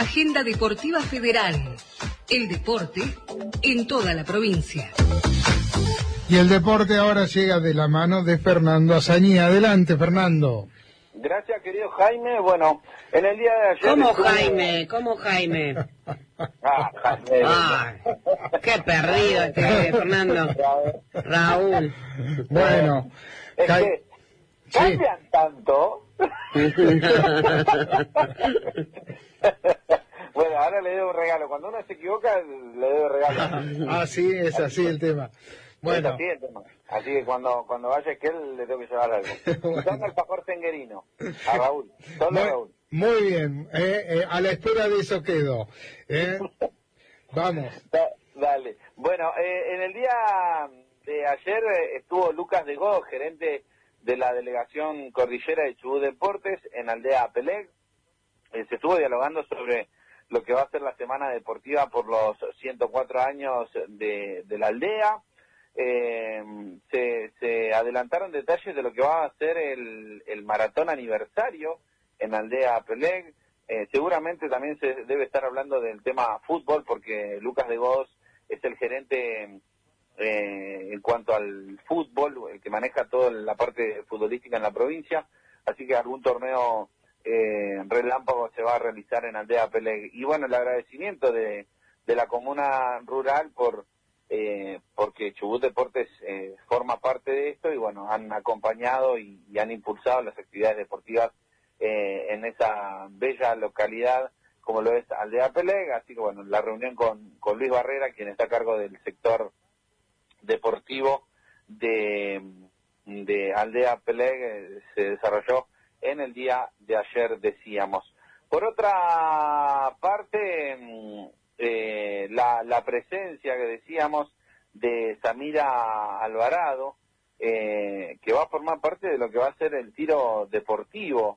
Agenda Deportiva Federal. El deporte en toda la provincia. Y el deporte ahora llega de la mano de Fernando Azaña. Adelante, Fernando. Gracias, querido Jaime. Bueno, en el día de ayer... ¿Cómo Jaime? Jaime. Ah, qué perdido Fernando. Raúl. Bueno. Es que cambian tanto. Bueno, ahora le debo un regalo. Cuando uno se equivoca, le debo regalo. Así es el tema. Bueno. Así es el tema. Así que cuando vaya que él le tengo que llevar algo. Bueno. Dame el alfajor tenguerino a Raúl. Raúl. Muy bien. A la espera de eso quedo. Vamos. Dale. Bueno, en el día de ayer estuvo Lucas de Go, gerente de la delegación cordillera de Chubut Deportes en Aldea Peleg. Se estuvo dialogando sobre lo que va a ser la semana deportiva por los 104 años de la aldea. Se adelantaron detalles de lo que va a ser el maratón aniversario en Aldea Peleg. Seguramente también se debe estar hablando del tema fútbol, porque Lucas de Goz es el gerente en cuanto al fútbol, el que maneja toda la parte futbolística en la provincia, así que algún torneo relámpago se va a realizar en Aldea Peleg. Y bueno, el agradecimiento de la comuna rural porque Chubut Deportes forma parte de esto, y bueno, han acompañado y han impulsado las actividades deportivas en esa bella localidad como lo es Aldea Peleg. Así que bueno, la reunión con Luis Barrera, quien está a cargo del sector deportivo de Aldea Peleg, se desarrolló en el día de ayer, decíamos. Por otra parte, la presencia que decíamos de Samira Alvarado, que va a formar parte de lo que va a ser el tiro deportivo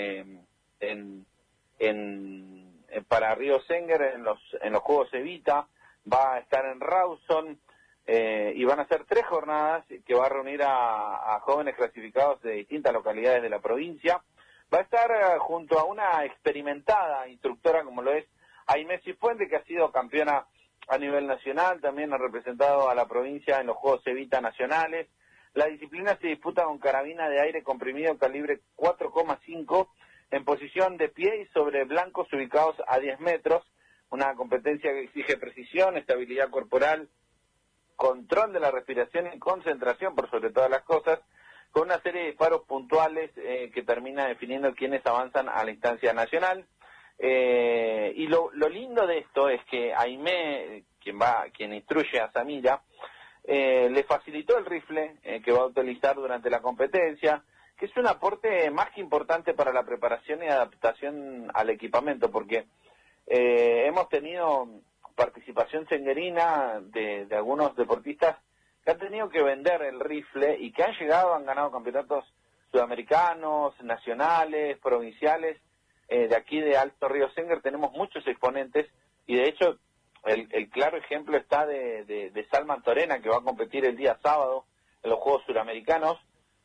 para Río Senger en los Juegos Evita. Va a estar en Rawson, y van a ser 3 jornadas que va a reunir a jóvenes clasificados de distintas localidades de la provincia. Va a estar junto a una experimentada instructora como lo es Aimé Cifuente, que ha sido campeona a nivel nacional, también ha representado a la provincia en los Juegos Evita nacionales. La disciplina se disputa con carabina de aire comprimido calibre 4,5 en posición de pie y sobre blancos ubicados a 10 metros, una competencia que exige precisión, estabilidad corporal, control de la respiración y concentración por sobre todas las cosas, con una serie de disparos puntuales que termina definiendo quiénes avanzan a la instancia nacional. Y lo lindo de esto es que Aimé, quien instruye a Samira, le facilitó el rifle que va a utilizar durante la competencia, que es un aporte más que importante para la preparación y adaptación al equipamiento, porque hemos tenido participación senguerina de algunos deportistas que han tenido que vender el rifle y que han ganado campeonatos sudamericanos, nacionales, provinciales. De aquí de Alto Río Senger tenemos muchos exponentes, y de hecho el claro ejemplo está de Salman Torena, que va a competir el día sábado en los Juegos Suramericanos,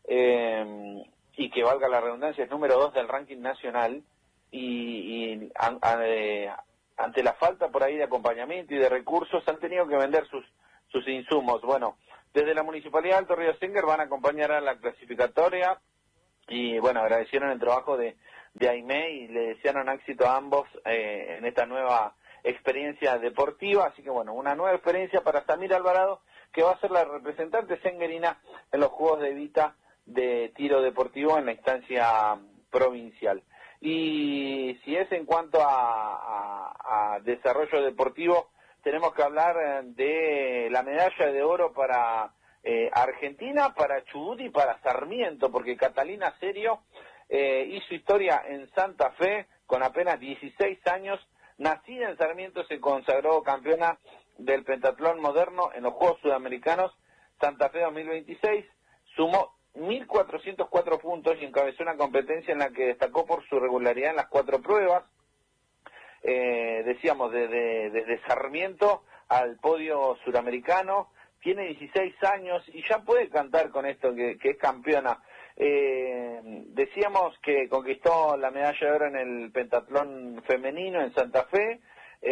y que, valga la redundancia, es número 2 del ranking nacional, y ante la falta por ahí de acompañamiento y de recursos han tenido que vender sus insumos. Bueno, desde la Municipalidad de Alto Río Senger van a acompañar a la clasificatoria, y bueno, agradecieron el trabajo de Aimé y le desearon éxito a ambos en esta nueva experiencia deportiva. Así que bueno, una nueva experiencia para Samira Alvarado, que va a ser la representante senguerina en los Juegos de Evita de tiro deportivo en la instancia provincial. Y si es en cuanto a desarrollo deportivo, tenemos que hablar de la medalla de oro para Argentina, para Chubut y para Sarmiento, porque Catalina Serio hizo historia en Santa Fe con apenas 16 años. Nacida en Sarmiento, se consagró campeona del pentatlón moderno en los Juegos Sudamericanos Santa Fe 2026, sumó 1.404 puntos y encabezó una competencia en la que destacó por su regularidad en las 4 pruebas. Decíamos, desde Sarmiento al podio suramericano, tiene 16 años y ya puede cantar con esto que es campeona. Decíamos que conquistó la medalla de oro en el pentatlón femenino en Santa Fe,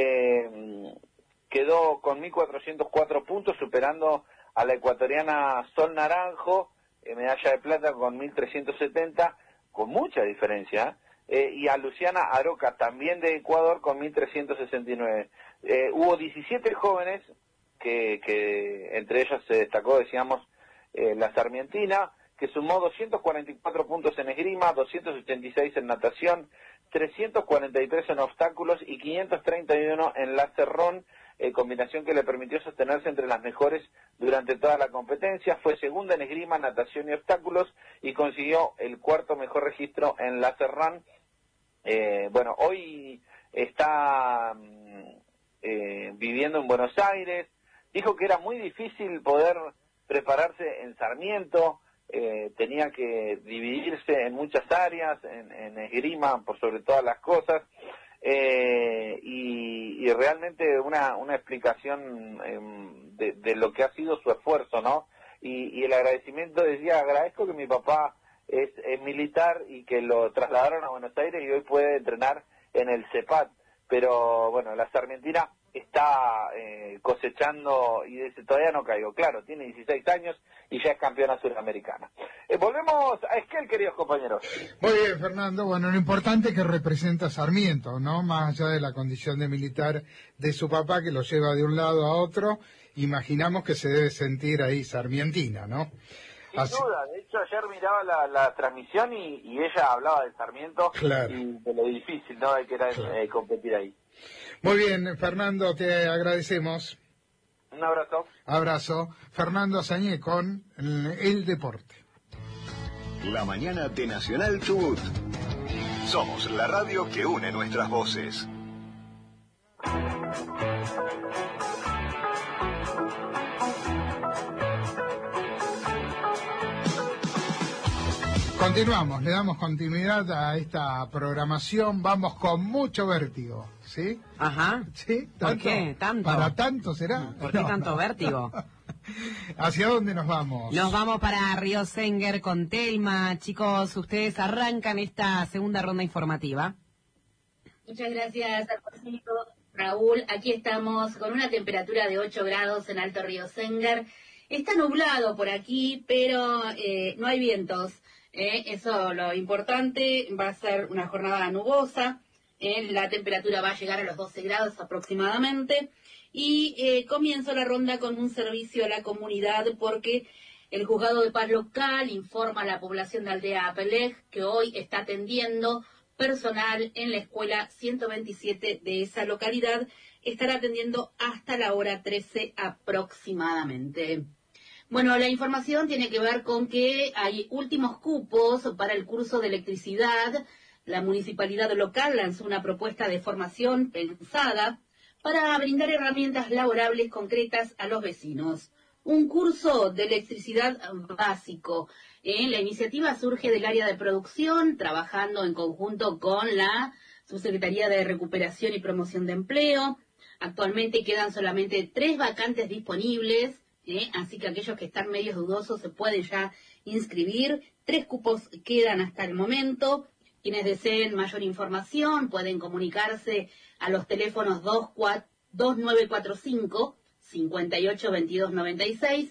quedó con 1.404 puntos, superando a la ecuatoriana Sol Naranjo, medalla de plata con 1.370, con mucha diferencia, y a Luciana Aroca, también de Ecuador, con 1.369. Hubo 17 jóvenes, que entre ellas se destacó, decíamos, la sarmientina, que sumó 244 puntos en esgrima, 286 en natación, 343 en obstáculos y 531 en lacerrón, combinación que le permitió sostenerse entre las mejores durante toda la competencia. Fue segunda en esgrima, natación y obstáculos y consiguió el cuarto mejor registro en lacerrón. Bueno, hoy está viviendo en Buenos Aires. Dijo que era muy difícil poder prepararse en Sarmiento, tenía que dividirse en muchas áreas, en esgrima por sobre todas las cosas, y realmente una explicación de lo que ha sido su esfuerzo, ¿no? Y el agradecimiento, decía, agradezco que mi papá es militar y que lo trasladaron a Buenos Aires y hoy puede entrenar en el CEPAT, pero bueno, la sarmientina está cosechando y dice, todavía no caigo. Claro, tiene 16 años y ya es campeona suramericana. Volvemos a Esquel, queridos compañeros. Muy bien, Fernando. Bueno, lo importante es que representa a Sarmiento, ¿no? Más allá de la condición de militar de su papá, que lo lleva de un lado a otro, imaginamos que se debe sentir ahí sarmientina, ¿no? Sin duda, de hecho ayer miraba la transmisión y ella hablaba de Sarmiento, claro, y de lo difícil, ¿no?, de que era competir ahí. Muy bien, Fernando, te agradecemos. Un abrazo. Abrazo. Fernando Azañé con el deporte. La mañana de Nacional Chubut. Somos la radio que une nuestras voces. Continuamos, le damos continuidad a esta programación, vamos con mucho vértigo, ¿sí? Ajá. ¿Sí? ¿Por qué? ¿Tanto? ¿Para tanto será? ¿Por qué tanto vértigo? ¿Hacia dónde nos vamos? Nos vamos para Río Senguer con Telma. Chicos, ustedes arrancan esta segunda ronda informativa. Muchas gracias, Alfonso, Raúl. Aquí estamos con una temperatura de 8 grados en Alto Río Senguer. Está nublado por aquí, pero no hay vientos. Eso lo importante, va a ser una jornada nubosa, la temperatura va a llegar a los 12 grados aproximadamente y comienzo la ronda con un servicio a la comunidad porque el juzgado de paz local informa a la población de Aldea Apelej que hoy está atendiendo personal en la escuela 127 de esa localidad, estará atendiendo hasta la hora 13 aproximadamente. Bueno, la información tiene que ver con que hay últimos cupos para el curso de electricidad. La municipalidad local lanzó una propuesta de formación pensada para brindar herramientas laborables concretas a los vecinos. Un curso de electricidad básico. La iniciativa surge del área de producción, trabajando en conjunto con la Subsecretaría de Recuperación y Promoción de Empleo. Actualmente quedan solamente 3 vacantes disponibles. Así que aquellos que están medios dudosos se pueden ya inscribir. 3 cupos quedan hasta el momento. Quienes deseen mayor información pueden comunicarse a los teléfonos 2945-582296,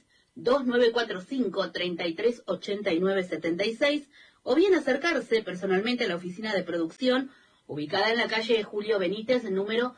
2945-338976, o bien acercarse personalmente a la oficina de producción ubicada en la calle Julio Benítez, número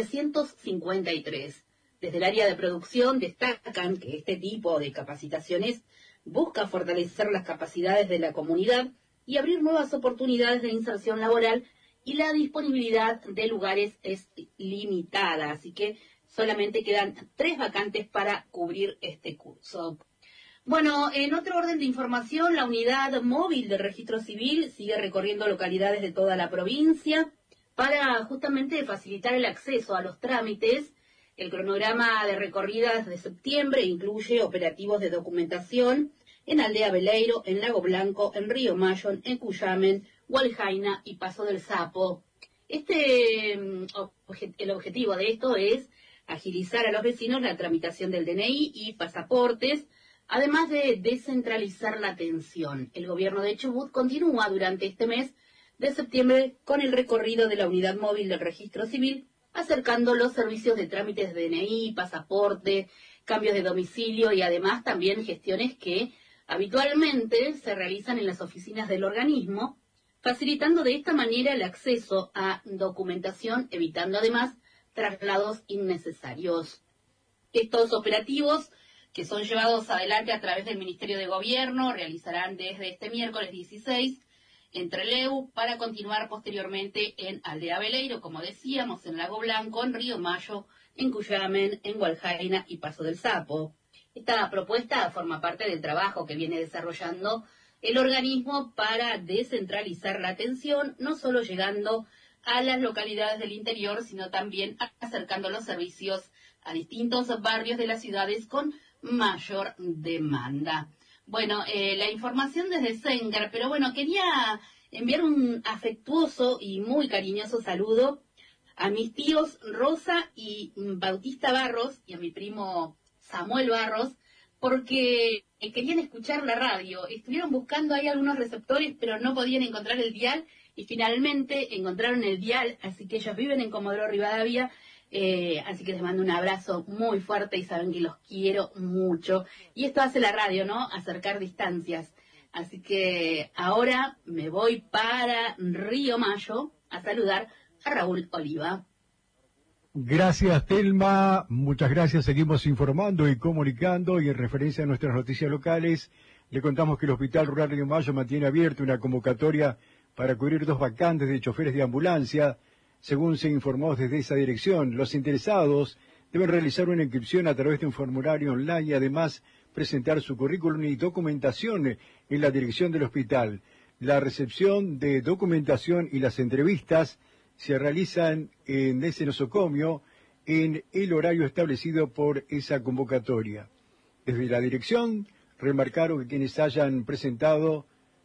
353. Desde el área de producción destacan que este tipo de capacitaciones busca fortalecer las capacidades de la comunidad y abrir nuevas oportunidades de inserción laboral, y la disponibilidad de lugares es limitada, así que solamente quedan 3 vacantes para cubrir este curso. Bueno, en otro orden de información, la unidad móvil de registro civil sigue recorriendo localidades de toda la provincia para justamente facilitar el acceso a los trámites. El cronograma de recorridas de septiembre incluye operativos de documentación en Aldea Beleiro, en Lago Blanco, en Río Mayo, en Cuyamen, Hualjaina y Paso del Sapo. El objetivo de esto es agilizar a los vecinos la tramitación del DNI y pasaportes, además de descentralizar la atención. El gobierno de Chubut continúa durante este mes de septiembre con el recorrido de la unidad móvil del registro civil, acercando los servicios de trámites de DNI, pasaporte, cambios de domicilio y además también gestiones que habitualmente se realizan en las oficinas del organismo, facilitando de esta manera el acceso a documentación, evitando además traslados innecesarios. Estos operativos, que son llevados adelante a través del Ministerio de Gobierno, realizarán desde este miércoles 16 en Trelew para continuar posteriormente en Aldea Veleiro, como decíamos, en Lago Blanco, en Río Mayo, en Cuyamen, en Hualjaina y Paso del Sapo. Esta propuesta forma parte del trabajo que viene desarrollando el organismo para descentralizar la atención, no solo llegando a las localidades del interior, sino también acercando los servicios a distintos barrios de las ciudades con mayor demanda. Bueno, la información desde Sengar, pero bueno, quería enviar un afectuoso y muy cariñoso saludo a mis tíos Rosa y Bautista Barros y a mi primo Samuel Barros, porque querían escuchar la radio. Estuvieron buscando ahí algunos receptores, pero no podían encontrar el dial, y finalmente encontraron el dial, así que ellos viven en Comodoro Rivadavia. Así que les mando un abrazo muy fuerte y saben que los quiero mucho. Y esto hace la radio, ¿no? Acercar distancias. Así que ahora me voy para Río Mayo a saludar a Raúl Oliva. Gracias, Telma. Muchas gracias. Seguimos informando y comunicando. Y en referencia a nuestras noticias locales, le contamos que el Hospital Rural Río Mayo mantiene abierta una convocatoria para cubrir 2 vacantes de choferes de ambulancia. Según se informó desde esa dirección, los interesados deben realizar una inscripción a través de un formulario online y además presentar su currículum y documentación en la dirección del hospital. La recepción de documentación y las entrevistas se realizan en ese nosocomio en el horario establecido por esa convocatoria. Desde la dirección remarcaron que quienes hayan presentado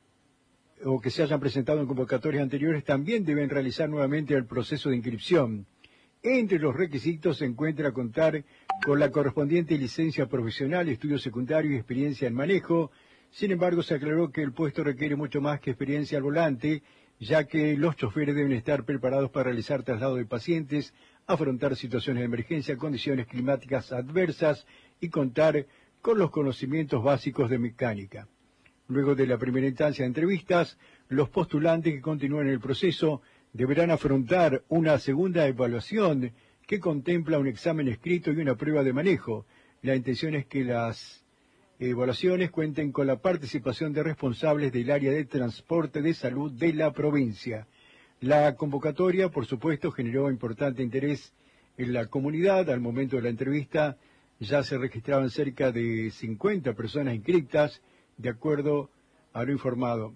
o que se hayan presentado en convocatorias anteriores también deben realizar nuevamente el proceso de inscripción. Entre los requisitos se encuentra contar con la correspondiente licencia profesional, estudio secundario y experiencia en manejo. Sin embargo, se aclaró que el puesto requiere mucho más que experiencia al volante, ya que los choferes deben estar preparados para realizar traslado de pacientes, afrontar situaciones de emergencia, condiciones climáticas adversas y contar con los conocimientos básicos de mecánica. Luego de la primera instancia de entrevistas, los postulantes que continúen el proceso deberán afrontar una segunda evaluación que contempla un examen escrito y una prueba de manejo. La intención es que las evaluaciones cuenten con la participación de responsables del área de transporte de salud de la provincia. La convocatoria, por supuesto, generó importante interés en la comunidad. Al momento de la entrevista ya se registraban cerca de 50 personas inscritas, de acuerdo a lo informado.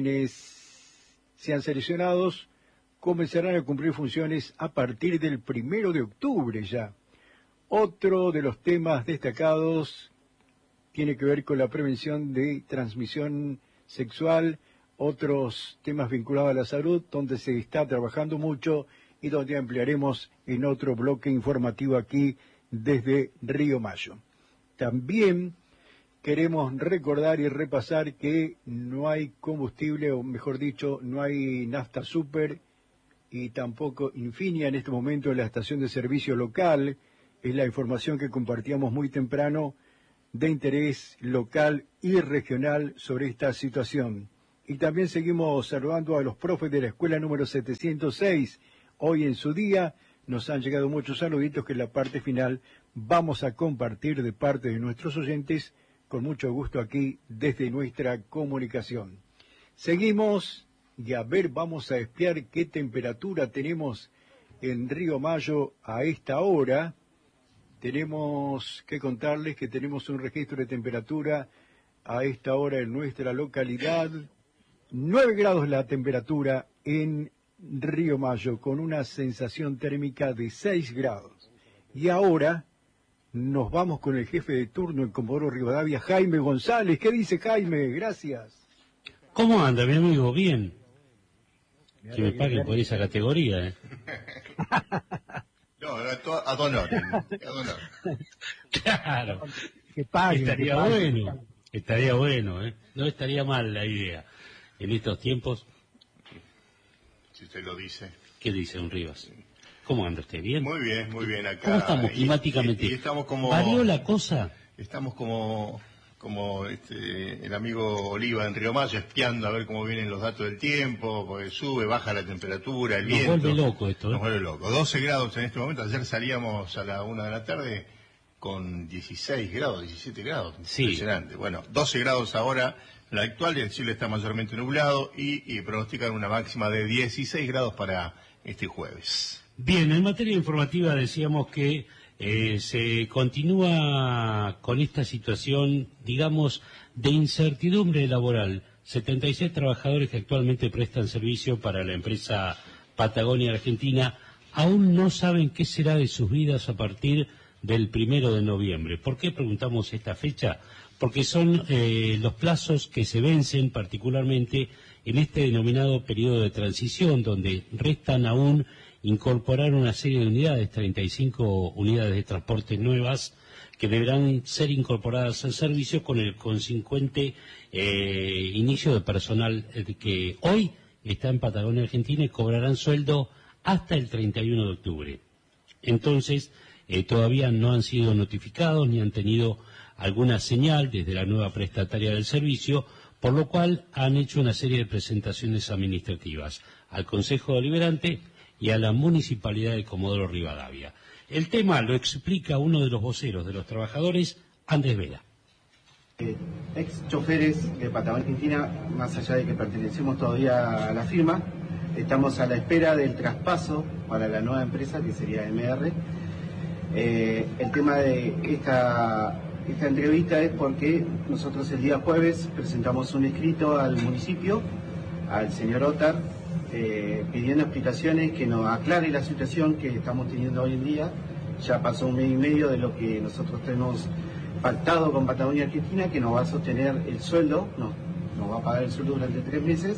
Quienes sean seleccionados comenzarán a cumplir funciones a partir del 1 de octubre ya. Otro de los temas destacados tiene que ver con la prevención de transmisión sexual, otros temas vinculados a la salud, donde se está trabajando mucho y donde ampliaremos en otro bloque informativo aquí desde Río Mayo. También queremos recordar y repasar que no hay combustible, o mejor dicho, no hay nafta super y tampoco Infinia en este momento en la estación de servicio local. Es la información que compartíamos muy temprano de interés local y regional sobre esta situación. Y también seguimos saludando a los profes de la escuela número 706. Hoy en su día nos han llegado muchos saluditos que en la parte final vamos a compartir de parte de nuestros oyentes con mucho gusto aquí desde nuestra comunicación. Seguimos y a ver, vamos a espiar qué temperatura tenemos en Río Mayo a esta hora. Tenemos que contarles que tenemos un registro de temperatura a esta hora en nuestra localidad. 9 grados la temperatura en Río Mayo, con una sensación térmica de 6 grados. Y ahora nos vamos con el jefe de turno en Comodoro Rivadavia, Jaime González. ¿Qué dice Jaime? Gracias. ¿Cómo anda, mi amigo? Bien. Que me paguen por esa categoría, ¿eh? No, ad honorem. Claro. que paguen. Estaría bueno, ¿eh? No estaría mal la idea. En estos tiempos... Si usted lo dice. ¿Qué dice don Rivas? ¿Cómo anda usted? ¿Bien? Muy bien acá. ¿Cómo estamos climáticamente? Y estamos como... ¿Varió la cosa? Estamos como el amigo Oliva en Río Mayo, espiando a ver cómo vienen los datos del tiempo, porque sube, baja la temperatura, el viento. Nos vuelve loco esto, ¿eh? Nos vuelve loco. 12 grados en este momento. Ayer salíamos a la 1 de la tarde con 16 grados, 17 grados. Sí. Impresionante. Bueno, 12 grados ahora, la actual, y el cielo está mayormente nublado y pronostican una máxima de 16 grados para este jueves. Bien, en materia informativa decíamos que se continúa con esta situación, digamos, de incertidumbre laboral. 76 trabajadores que actualmente prestan servicio para la empresa Patagonia Argentina aún no saben qué será de sus vidas a partir del 1 de noviembre. ¿Por qué preguntamos esta fecha? Porque son los plazos que se vencen particularmente en este denominado periodo de transición, donde restan aún incorporar una serie de unidades, 35 unidades de transporte nuevas, que deberán ser incorporadas al servicio con el consecuente inicio de personal que hoy está en Patagonia Argentina y cobrarán sueldo hasta el 31 de octubre. Entonces, todavía no han sido notificados ni han tenido alguna señal desde la nueva prestataria del servicio, por lo cual han hecho una serie de presentaciones administrativas al Consejo Deliberante y a la Municipalidad de Comodoro Rivadavia. El tema lo explica uno de los voceros de los trabajadores, Andrés Vela. Ex choferes de Patagonia Argentina, más allá de que pertenecemos todavía a la firma, estamos a la espera del traspaso para la nueva empresa que sería MR. El tema de esta entrevista es porque nosotros el día jueves presentamos un escrito al municipio, al señor Otar, pidiendo explicaciones, que nos aclare la situación que estamos teniendo hoy en día. Ya pasó un mes y medio de lo que nosotros tenemos pactado con Patagonia Argentina, que nos va a sostener el sueldo, nos va a pagar el sueldo durante 3 meses,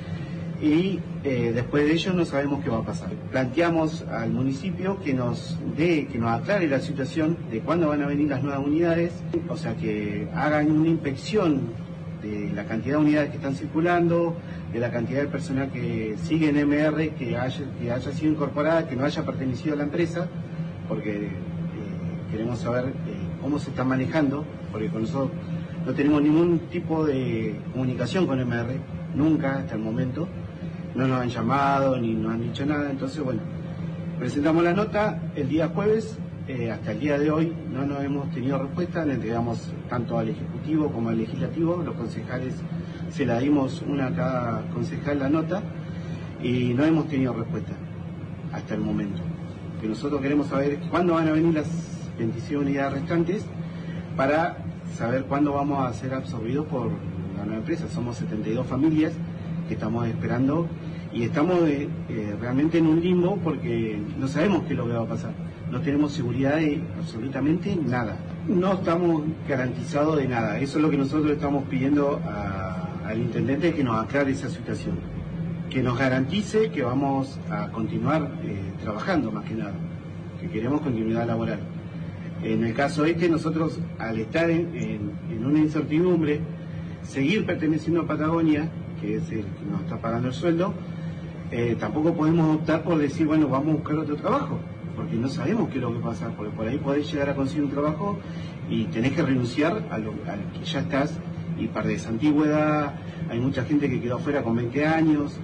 y después de ello no sabemos qué va a pasar. Planteamos al municipio que nos aclare la situación de cuándo van a venir las nuevas unidades, o sea, que hagan una inspección de la cantidad de unidades que están circulando, de la cantidad de personal que sigue en MR, que haya sido incorporada, que no haya pertenecido a la empresa, porque queremos saber cómo se está manejando, porque con nosotros no tenemos ningún tipo de comunicación con MR, nunca hasta el momento, no nos han llamado ni nos han dicho nada. Entonces, bueno, presentamos la nota el día jueves, hasta el día de hoy no nos hemos tenido respuesta, le entregamos tanto al Ejecutivo como al Legislativo, los concejales se la dimos una a cada concejal la nota y no hemos tenido respuesta hasta el momento. Que nosotros queremos saber cuándo van a venir las 26 unidades restantes para saber cuándo vamos a ser absorbidos por la nueva empresa. Somos 72 familias que estamos esperando y estamos realmente en un limbo porque no sabemos qué es lo que va a pasar. No tenemos seguridad de absolutamente nada. No estamos garantizados de nada. Eso es lo que nosotros estamos pidiendo al intendente, que nos aclare esa situación. Que nos garantice que vamos a continuar trabajando, más que nada. Que queremos continuidad laboral. En el caso nosotros, al estar en una incertidumbre, seguir perteneciendo a Patagonia, que es el que nos está pagando el sueldo, tampoco podemos optar por decir, bueno, vamos a buscar otro trabajo, porque no sabemos qué es lo que pasa, porque por ahí podés llegar a conseguir un trabajo y tenés que renunciar al que ya estás y perdés antigüedad. Hay mucha gente que quedó afuera con 20 años,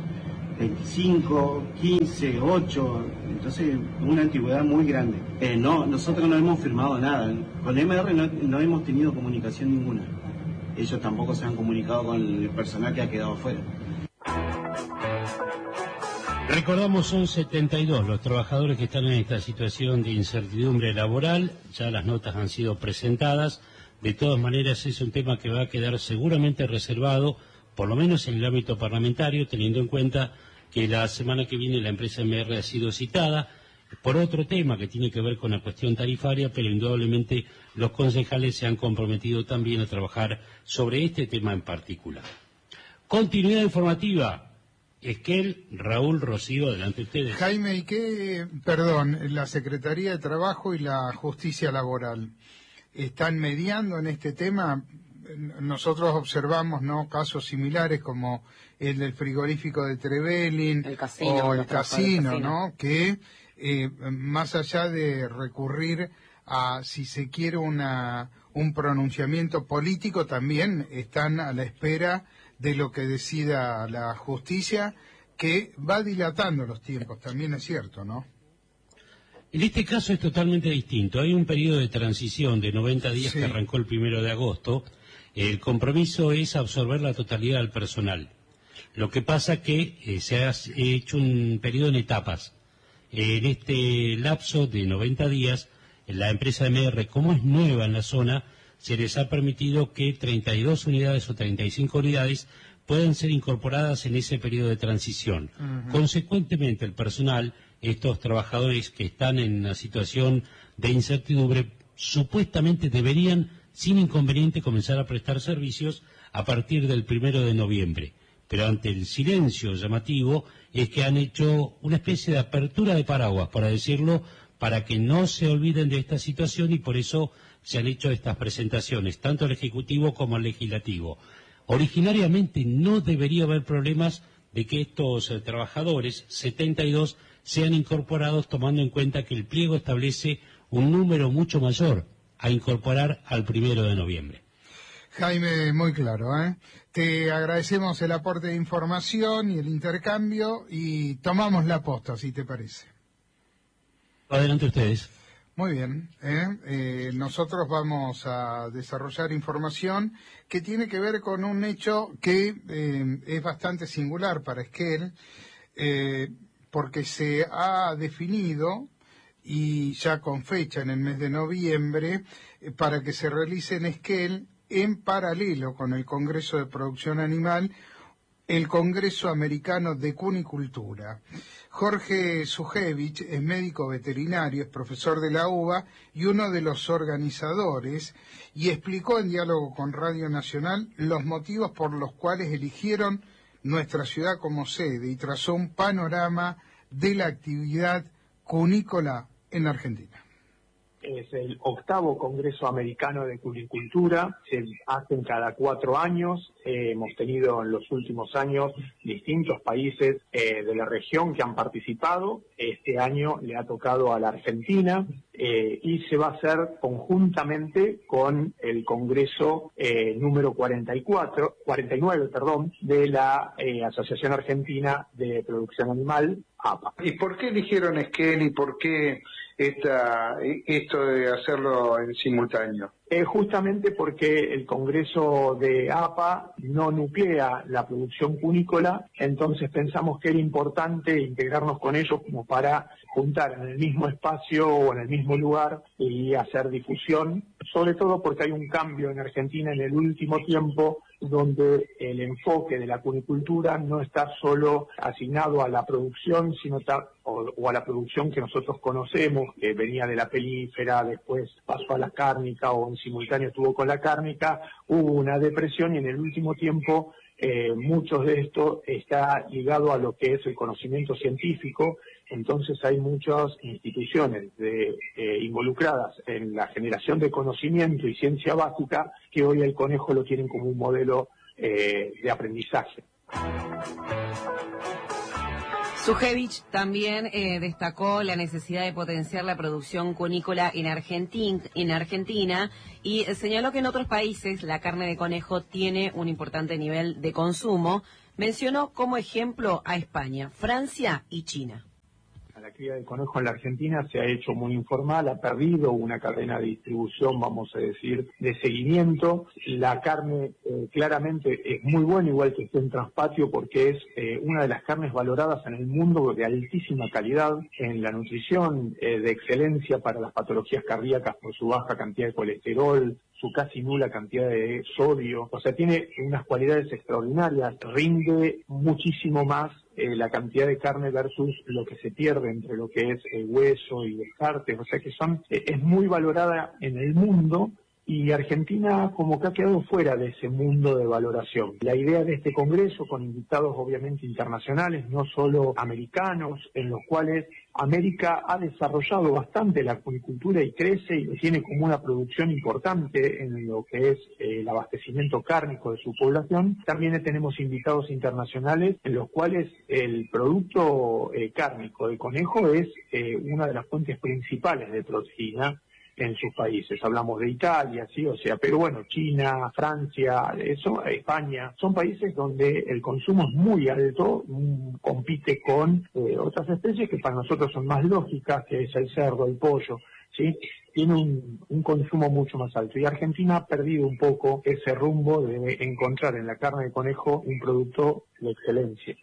25, 15, 8, entonces una antigüedad muy grande. Nosotros no hemos firmado nada, con MR no hemos tenido comunicación ninguna. Ellos tampoco se han comunicado con el personal que ha quedado afuera. Recordamos, son 72 los trabajadores que están en esta situación de incertidumbre laboral. Ya las notas han sido presentadas. De todas maneras, es un tema que va a quedar seguramente reservado, por lo menos en el ámbito parlamentario, teniendo en cuenta que la semana que viene la empresa MR ha sido citada por otro tema que tiene que ver con la cuestión tarifaria, pero indudablemente los concejales se han comprometido también a trabajar sobre este tema en particular. Continuidad informativa. Esquel, Raúl, Rocío, adelante ustedes. Jaime, la Secretaría de Trabajo y la Justicia Laboral están mediando en este tema. Nosotros observamos, ¿no?, casos similares como el del frigorífico de Trevelin o el casino, ¿no?, que más allá de recurrir a, si se quiere, un pronunciamiento político, también están a la espera de lo que decida la justicia, que va dilatando los tiempos, también es cierto, ¿no? En este caso es totalmente distinto. Hay un periodo de transición de 90 días que arrancó el 1 de agosto. El compromiso es absorber la totalidad del personal. Lo que pasa que se ha hecho un periodo en etapas. En este lapso de 90 días, la empresa MR, como es nueva en la zona, se les ha permitido que 32 unidades o 35 unidades puedan ser incorporadas en ese periodo de transición. Consecuentemente, el personal, estos trabajadores que están en una situación de incertidumbre, supuestamente deberían, sin inconveniente, comenzar a prestar servicios a partir del 1 de noviembre. Pero ante el silencio llamativo es que han hecho una especie de apertura de paraguas, para decirlo, para que no se olviden de esta situación, y por eso se han hecho estas presentaciones, tanto el Ejecutivo como el Legislativo. Originariamente no debería haber problemas de que estos trabajadores, 72, sean incorporados, tomando en cuenta que el pliego establece un número mucho mayor a incorporar al 1 de noviembre. Jaime, muy claro, ¿eh? Te agradecemos el aporte de información y el intercambio, y tomamos la posta, si te parece. Adelante ustedes. Muy bien, nosotros vamos a desarrollar información que tiene que ver con un hecho que es bastante singular para Esquel, porque se ha definido, y ya con fecha en el mes de noviembre, para que se realice en Esquel, en paralelo con el Congreso de Producción Animal, el Congreso Americano de Cunicultura. Jorge Sujevich es médico veterinario, es profesor de la UBA y uno de los organizadores, y explicó en diálogo con Radio Nacional los motivos por los cuales eligieron nuestra ciudad como sede, y trazó un panorama de la actividad cunícola en Argentina. Es el 8º Congreso Americano de Cunicultura, se hacen cada 4 años, hemos tenido en los últimos años distintos países de la región que han participado, este año le ha tocado a la Argentina, y se va a hacer conjuntamente con el Congreso número 49 de la Asociación Argentina de Producción Animal, APA. ¿Y por qué eligieron Esquel y por qué esto de hacerlo en simultáneo? Justamente porque el Congreso de APA no nuclea la producción cunícola, entonces pensamos que era importante integrarnos con ellos como para juntar en el mismo espacio o en el mismo lugar y hacer difusión, sobre todo porque hay un cambio en Argentina en el último tiempo, donde el enfoque de la cunicultura no está solo asignado a la producción, sino o a la producción que nosotros conocemos, que venía de la pelífera, después pasó a la cárnica, o en simultáneo estuvo con la cárnica, hubo una depresión, y en el último tiempo mucho de esto está ligado a lo que es el conocimiento científico. Entonces hay muchas instituciones involucradas en la generación de conocimiento y ciencia básica, que hoy el conejo lo tienen como un modelo de aprendizaje. Sujevich también destacó la necesidad de potenciar la producción cunícola en Argentina, y señaló que en otros países la carne de conejo tiene un importante nivel de consumo. Mencionó como ejemplo a España, Francia y China. La cría de conejo en la Argentina se ha hecho muy informal, ha perdido una cadena de distribución, vamos a decir, de seguimiento. La carne claramente es muy buena, igual que esté en traspatio, porque es una de las carnes valoradas en el mundo de altísima calidad en la nutrición, de excelencia para las patologías cardíacas por su baja cantidad de colesterol, su casi nula cantidad de sodio, o sea, tiene unas cualidades extraordinarias, rinde muchísimo más la cantidad de carne versus lo que se pierde entre lo que es hueso y descartes, o sea que es muy valorada en el mundo, Y Argentina como que ha quedado fuera de ese mundo de valoración. La idea de este congreso, con invitados obviamente internacionales, no solo americanos, en los cuales América ha desarrollado bastante la acuicultura y crece y tiene como una producción importante en lo que es el abastecimiento cárnico de su población. También tenemos invitados internacionales en los cuales el producto cárnico de conejo es una de las fuentes principales de proteína en sus países. Hablamos de Italia, sí, o sea, pero bueno, China, Francia, eso, España, son países donde el consumo es muy alto, compite con otras especies que para nosotros son más lógicas, que es el cerdo, el pollo, ¿sí? Tiene un consumo mucho más alto. Y Argentina ha perdido un poco ese rumbo de encontrar en la carne de conejo un producto de excelencia.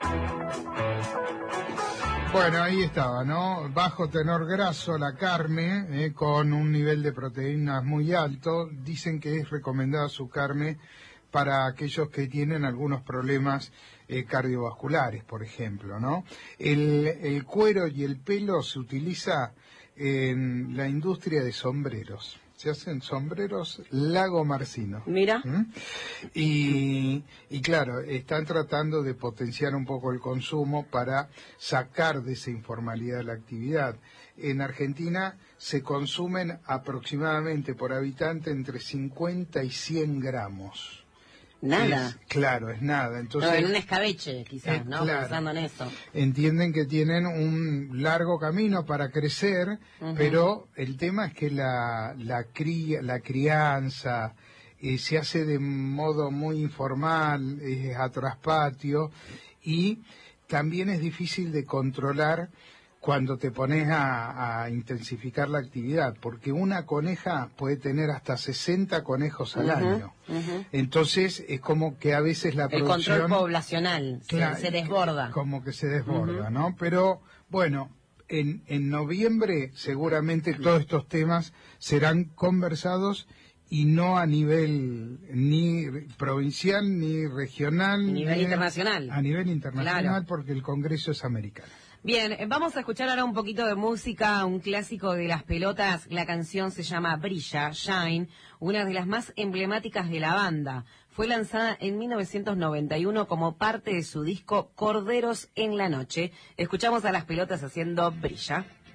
Bueno, ahí estaba, ¿no? Bajo tenor graso la carne, con un nivel de proteínas muy alto. Dicen que es recomendada su carne para aquellos que tienen algunos problemas cardiovasculares, por ejemplo, ¿no? El cuero y el pelo se utiliza en la industria de sombreros. Se hacen sombreros Lago Marcino. Mira. Y claro, están tratando de potenciar un poco el consumo para sacar de esa informalidad la actividad. En Argentina se consumen aproximadamente por habitante entre 50 y 100 gramos. Nada. Claro, es nada. Entonces, no, en un escabeche, quizás, ¿no? Claro, pensando en eso. Entienden que tienen un largo camino para crecer, pero el tema es que la crianza se hace de modo muy informal, a traspatio, y también es difícil de controlar cuando te pones a intensificar la actividad, porque una coneja puede tener hasta 60 conejos al año. Entonces es como que a veces la producción... El control poblacional se desborda. Como que se desborda, ¿no? Pero bueno, en noviembre seguramente todos estos temas serán conversados y no a nivel ni provincial, ni regional. A nivel internacional. A nivel internacional, claro. Porque el Congreso es americano. Bien, vamos a escuchar ahora un poquito de música, un clásico de las pelotas. La canción se llama Brilla, Shine, una de las más emblemáticas de la banda. Fue lanzada en 1991 como parte de su disco Corderos en la Noche. Escuchamos a las pelotas haciendo Brilla.